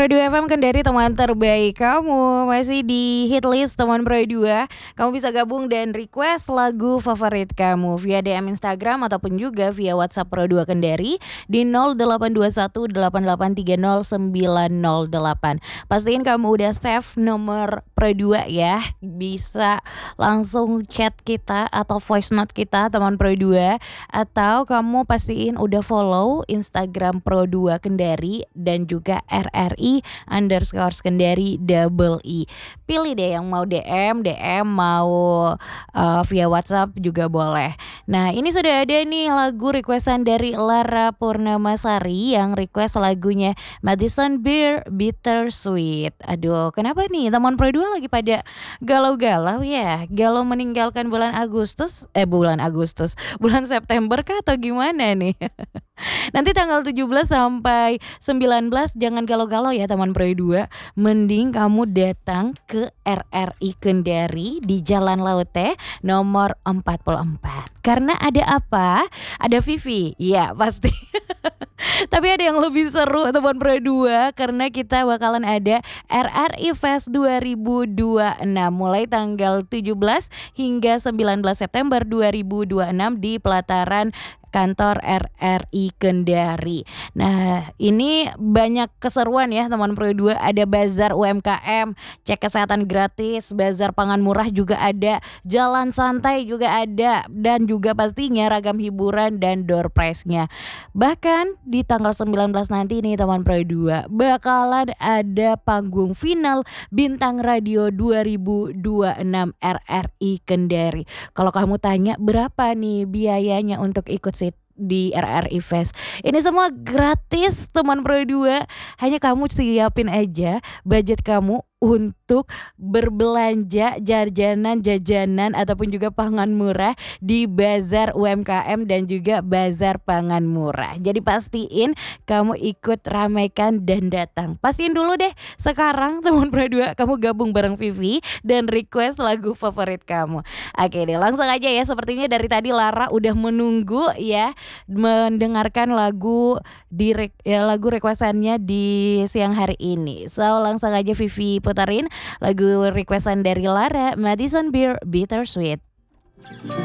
Pro 2 FM Kendari, teman terbaik kamu. Masih di hit list teman Pro 2. Kamu bisa gabung dan request lagu favorit kamu via DM Instagram ataupun juga via WhatsApp Pro 2 Kendari di 08218830908. Pastiin kamu udah save nomor Pro 2 ya. Bisa langsung chat kita atau voice note kita teman Pro 2, atau kamu pastiin udah follow Instagram Pro 2 Kendari dan juga RRI_Kendari double I. Pilih deh yang mau DM mau via WhatsApp juga boleh. Nah, ini sudah ada nih lagu requestan dari Lara Purnamasari yang request lagunya Madison Beer Bittersweet. Aduh, kenapa nih teman Pro 2 lagi pada galau-galau ya? Galau meninggalkan bulan September kah atau gimana nih? Nanti tanggal 17 sampai 19 jangan galau-galau ya teman Pro 2. Mending kamu datang ke RRI Kendari di Jalan Laute nomor 44. Karena ada apa? Ada Vivi. Ya, pasti. Tapi ada yang lebih seru teman Pro 2, karena kita bakalan ada RRI Fest 2026 mulai tanggal 17 hingga 19 September 2026 di pelataran kantor RRI Kendari. Nah, ini banyak keseruan ya teman Pro 2. Ada bazar UMKM, cek kesehatan gratis, bazar pangan murah juga ada, jalan santai juga ada, dan juga pastinya ragam hiburan dan door prize-nya. Bahkan di tanggal 19 nanti nih teman Pro 2 bakalan ada panggung final Bintang Radio 2026 RRI Kendari. Kalau kamu tanya berapa nih biayanya untuk ikut di RRI Fest, ini semua gratis teman Pro 2. Hanya kamu siapin aja budget kamu untuk berbelanja jajanan ataupun juga pangan murah di bazar UMKM dan juga bazar pangan murah. Jadi pastiin kamu ikut ramaikan dan datang. Pastiin dulu deh sekarang teman Pro 2 kamu gabung bareng Vivi dan request lagu favorit kamu. Oke deh, langsung aja ya. Sepertinya dari tadi Lara udah menunggu ya mendengarkan lagu lagu requestannya di siang hari ini. So langsung aja Vivi putarin lagu requestan dari Lara, Madison Beer Bittersweet.